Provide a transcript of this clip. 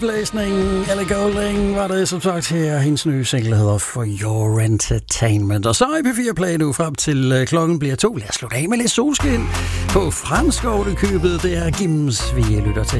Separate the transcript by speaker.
Speaker 1: Blæsning, Ellie Goulding var det som sagt her. Hendes nye single hedder For Your Entertainment. Og så er P4 Play nu frem til klokken bliver 2. Lad os slutte af med lidt solskin på fransk ovenikøbet. Det er Gims, vi lytter til.